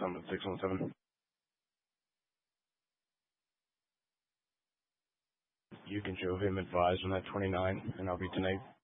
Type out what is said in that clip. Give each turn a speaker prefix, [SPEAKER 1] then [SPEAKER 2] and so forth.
[SPEAKER 1] Summit 617. You can show him advised on that 29, and I'll be tonight.